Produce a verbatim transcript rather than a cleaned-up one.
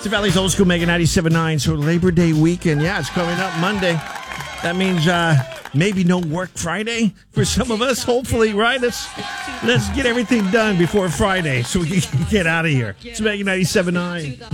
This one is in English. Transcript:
It's the Valley's Old School Mega ninety-seven point nine. So Labor Day weekend, yeah, it's coming up Monday. That means uh, maybe no work Friday for some of us. Hopefully, right? Let's let's get everything done before Friday so we can get out of here. It's Mega ninety-seven point nine.